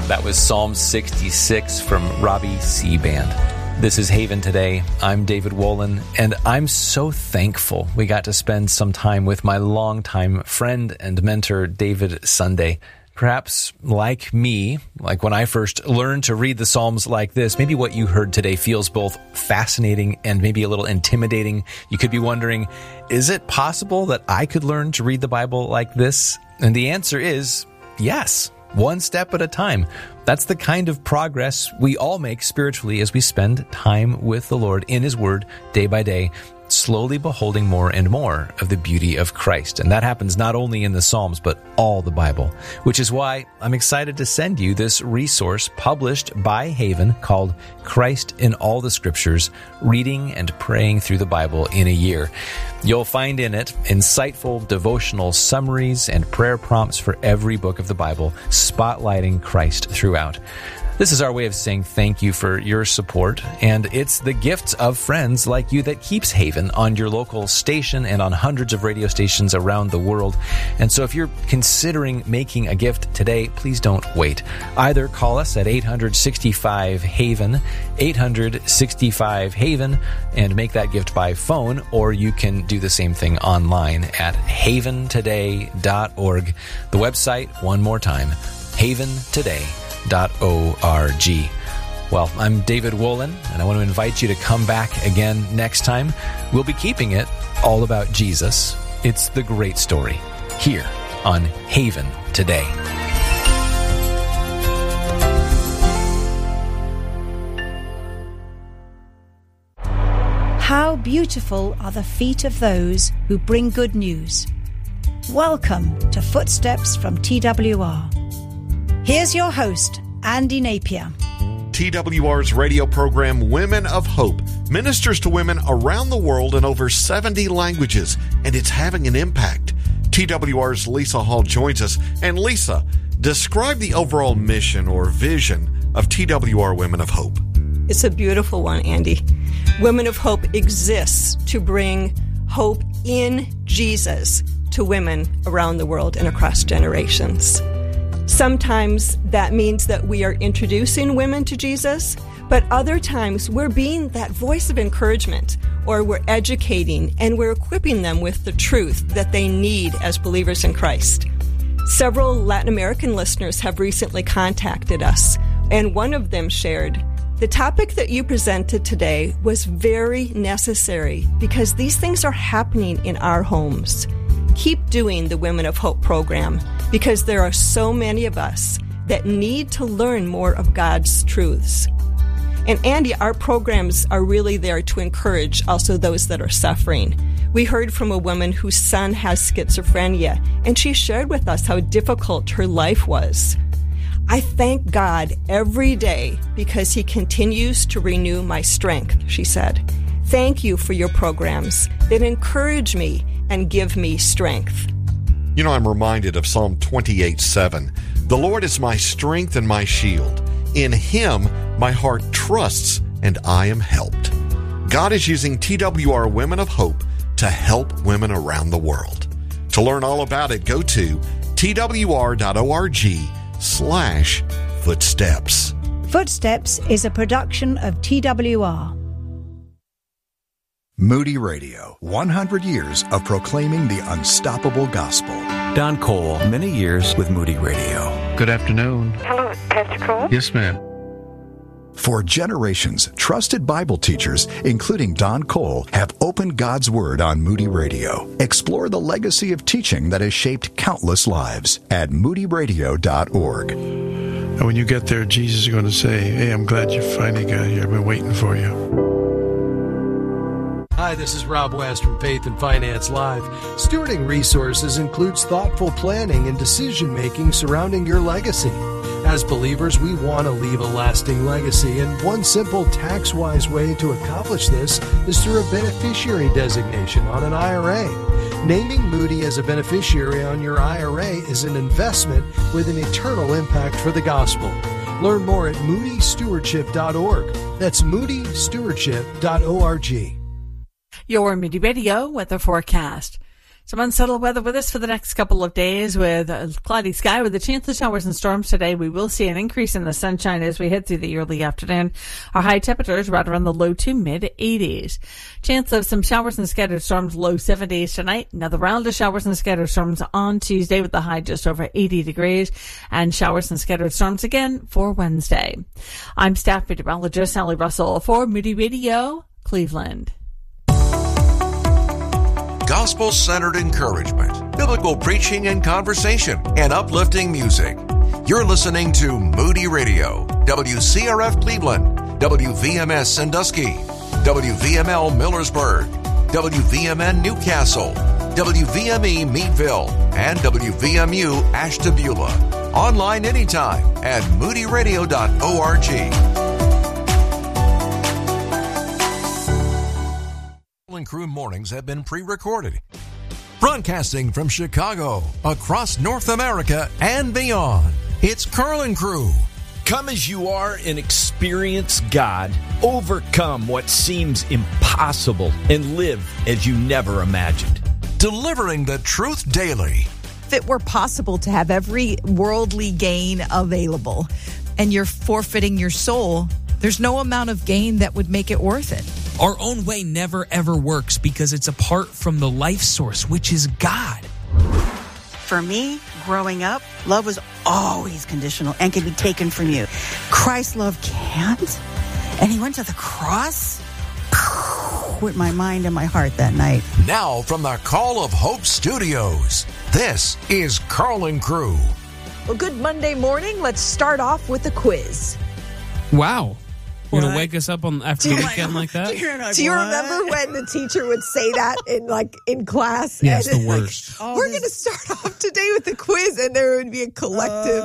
That was Psalm 66 from Robbie C. Band. This is Haven Today. I'm David Wolin, and I'm so thankful we got to spend some time with my longtime friend and mentor, David Sunday. Perhaps like me, like when I first learned to read the Psalms like this, maybe what you heard today feels both fascinating and maybe a little intimidating. You could be wondering, is it possible that I could learn to read the Bible like this? And the answer is yes, one step at a time. That's the kind of progress we all make spiritually as we spend time with the Lord in His Word day by day, slowly beholding more and more of the beauty of Christ. And that happens not only in the Psalms, but all the Bible, which is why I'm excited to send you this resource published by Haven called Christ in All the Scriptures, Reading and Praying Through the Bible in a Year. You'll find in it insightful devotional summaries and prayer prompts for every book of the Bible, spotlighting Christ throughout. This is our way of saying thank you for your support, and it's the gifts of friends like you that keeps Haven on your local station and on hundreds of radio stations around the world. And so if you're considering making a gift today, please don't wait. Either call us at 865-HAVEN, 865-HAVEN, and make that gift by phone, or you can do the same thing online at haventoday.org. The website, one more time, haventoday.org. Well, I'm David Wolin, and I want to invite you to come back again next time. We'll be keeping it all about Jesus. It's the great story here on Haven Today. How beautiful are the feet of those who bring good news. Welcome to Footsteps from TWR. Here's your host, Andy Napier. TWR's radio program, Women of Hope, ministers to women around the world in over 70 languages, and it's having an impact. TWR's Lisa Hall joins us. And Lisa, describe the overall mission or vision of TWR Women of Hope. It's a beautiful one, Andy. Women of Hope exists to bring hope in Jesus to women around the world and across generations. Sometimes that means that we are introducing women to Jesus, but other times we're being that voice of encouragement, or we're educating and we're equipping them with the truth that they need as believers in Christ. Several Latin American listeners have recently contacted us, and one of them shared, "The topic that you presented today was very necessary because these things are happening in our homes. Keep doing the Women of Hope program because there are so many of us that need to learn more of God's truths." And Andy, our programs are really there to encourage also those that are suffering. We heard from a woman whose son has schizophrenia, and she shared with us how difficult her life was. "I thank God every day because He continues to renew my strength," she said. "Thank you for your programs that encourage me and give me strength." You know, I'm reminded of Psalm 28:7. "The Lord is my strength and my shield. In Him my heart trusts, and I am helped." God is using TWR Women of Hope to help women around the world. To learn all about it, go to twr.org/footsteps. Footsteps is a production of TWR. Moody Radio, 100 years of proclaiming the unstoppable gospel. Don Cole, many years with Moody Radio. Good afternoon. Hello, it's Pastor Cole. Yes, ma'am. For generations, trusted Bible teachers, including Don Cole, have opened God's Word on Moody Radio. Explore the legacy of teaching that has shaped countless lives at moodyradio.org. And when you get there, Jesus is going to say, "Hey, I'm glad you finally got here. I've been waiting for you." Hi, this is Rob West from Faith and Finance Live. Stewarding resources includes thoughtful planning and decision-making surrounding your legacy. As believers, we want to leave a lasting legacy, and one simple tax-wise way to accomplish this is through a beneficiary designation on an IRA. Naming Moody as a beneficiary on your IRA is an investment with an eternal impact for the gospel. Learn more at moodystewardship.org. That's moodystewardship.org. Your Moody Radio weather forecast. Some unsettled weather with us for the next couple of days with a cloudy sky with a chance of showers and storms today. We will see an increase in the sunshine as we head through the early afternoon. Our high temperatures right around the low to mid 80s. Chance of some showers and scattered storms, low 70s tonight. Another round of showers and scattered storms on Tuesday with the high just over 80 degrees, and showers and scattered storms again for Wednesday. I'm staff meteorologist Sally Russell for Moody Radio, Cleveland. Gospel-centered encouragement, biblical preaching and conversation, and uplifting music. You're listening to Moody Radio, WCRF Cleveland, WVMS Sandusky, WVML Millersburg, WVMN Newcastle, WVME Meadville, and WVMU Ashtabula. Online anytime at moodyradio.org. Crew mornings have been pre-recorded. Broadcasting from Chicago, across North America, and beyond, it's Carlin Crew. Come as you are and experience God. Overcome what seems impossible and live as you never imagined. Delivering the truth daily. If it were possible to have every worldly gain available and you're forfeiting your soul, there's no amount of gain that would make it worth it. Our own way never, ever works because it's apart from the life source, which is God. For me, growing up, love was always conditional and can be taken from you. Christ's love can't. And he went to the cross with my mind and my heart that night. Now from the Call of Hope Studios, this is Carlin Crew. Well, good Monday morning. Let's start off with a quiz. Wow. You're going to wake us up on after the weekend like that? Do you remember when the teacher would say that in class? Yes, the worst. We're going to start off today with a quiz, and there would be a collective.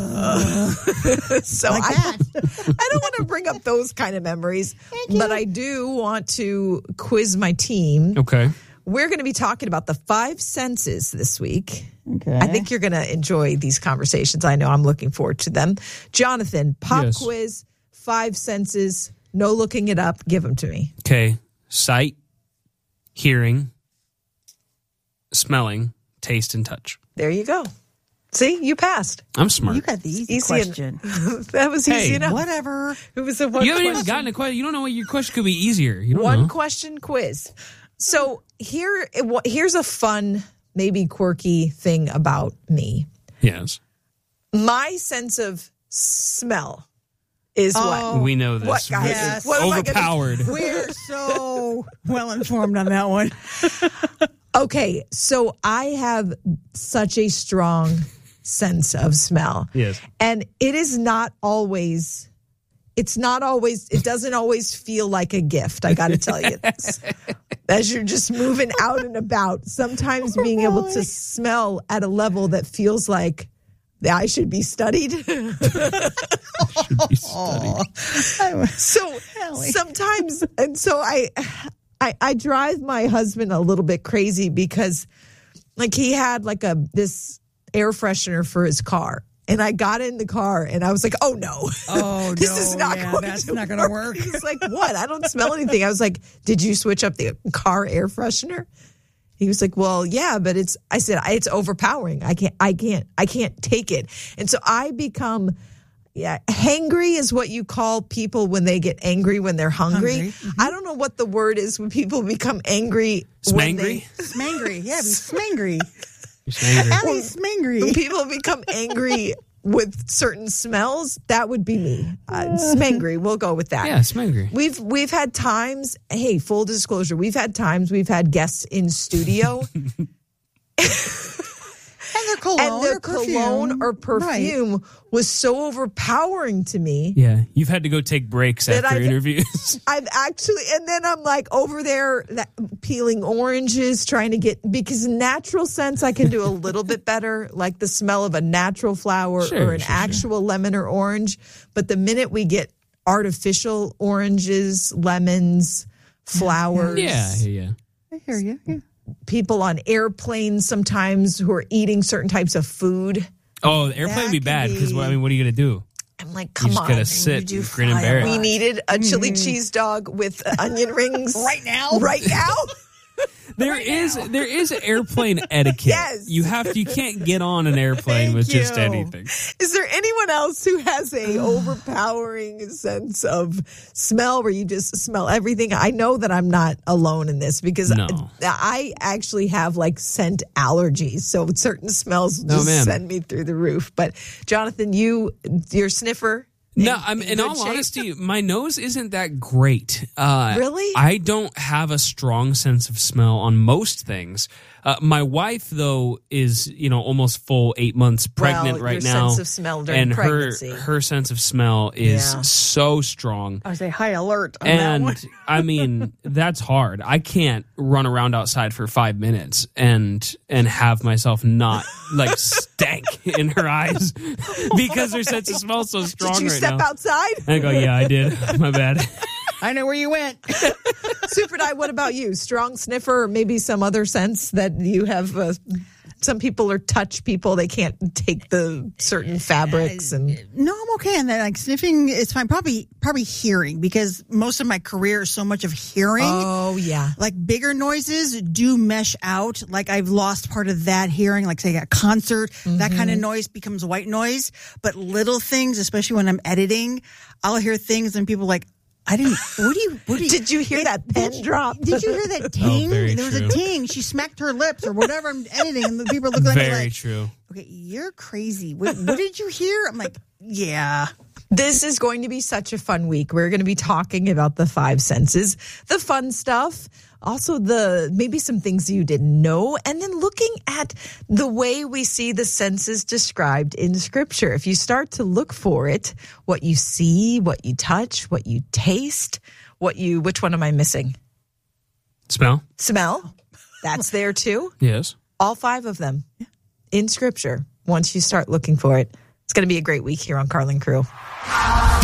So I don't want to bring up those kind of memories, but I do want to quiz my team. Okay. We're going to be talking about the 5 senses this week. Okay. I think you're going to enjoy these conversations. I know I'm looking forward to them. Jonathan, pop quiz. 5 senses, no looking it up. Give them to me. Okay. Sight, hearing, smelling, taste, and touch. There you go. See, you passed. I'm smart. You got the easy question. That was easy enough. Whatever. It was a one You haven't question. even gotten a question. You don't know what your question could be easier. You don't One know. question quiz. So here's a fun, maybe quirky thing about me. Yes. My sense of smell is what? We know this. What, guys? Yes. What am I Overpowered. We're so well informed on that one. Okay, so I have such a strong sense of smell. Yes. And it doesn't always feel like a gift, I got to tell you this. As you're just moving out and about, sometimes being able to smell at a level that feels like I should be studied. So sometimes, and so I drive my husband a little bit crazy because like he had like this air freshener for his car. And I got in the car and I was like, oh no. This is not going to work. He's like, what? I don't smell anything. I was like, did you switch up the car air freshener? He was like, well, yeah, but it's overpowering. I can't take it. And so I become, hangry is what you call people when they get angry when they're hungry. Mm-hmm. I don't know what the word is when people become angry. Smangry? Smangry. Yeah, smangry. Smangry. Smangry. When people become angry with certain smells, that would be me. Smangry. We'll go with that. Yeah, smangry. We've had times, hey, full disclosure, we've had guests in studio. And their cologne or perfume was so overpowering to me. Yeah, you've had to go take breaks after interviews. I've actually, and then I'm like over there peeling oranges, trying to get, natural scents I can do a little bit better, like the smell of a natural flower or an actual lemon or orange. But the minute we get artificial oranges, lemons, flowers. Yeah. I hear you. Yeah. People on airplanes sometimes who are eating certain types of food. Oh, the airplane would be bad because, what are you going to do? I'm like, come on. You just got to sit and grin and bear it. We needed a chili cheese dog with onion rings. Right now? There is airplane etiquette. Yes. You can't get on an airplane with just anything. Is there anyone else who has a overpowering sense of smell where you just smell everything? I know that I'm not alone in this because I actually have like scent allergies. So certain smells just send me through the roof. But Jonathan, your sniffer. No, in all honesty, my nose isn't that great. Really? I don't have a strong sense of smell on most things. My wife, though, is almost full 8 months pregnant right now. Your sense of smell during pregnancy. her sense of smell is so strong. I say high alert on and that one. I mean, that's hard. I can't run around outside for 5 minutes and have myself not like stank in her eyes because her sense of smell is so strong right now. Did you step outside? And I go, yeah, I did. My bad. I know where you went. Super Di, what about you? Strong sniffer or maybe some other sense that you have? Some people are touch people. They can't take the certain fabrics. And no, I'm okay. And then like sniffing is fine. Probably hearing because most of my career is so much of hearing. Oh, yeah. Like bigger noises do mesh out. Like I've lost part of that hearing. Like say a concert, that kind of noise becomes white noise. But little things, especially when I'm editing, I'll hear things and people like, what do you did you hear that pen drop? Did you hear that ting? There was a ting. She smacked her lips or whatever I'm editing, and the people are looking at me like, very true. Okay, you're crazy. What did you hear? I'm like, yeah. This is going to be such a fun week. We're going to be talking about the 5 senses, the fun stuff, also maybe some things you didn't know, and then looking at the way we see the senses described in Scripture. If you start to look for it, what you see, what you touch, what you taste, which one am I missing? Smell. That's there too. Yes. All 5 of them in Scripture. Once you start looking for it, it's going to be a great week here on Carlin Crew.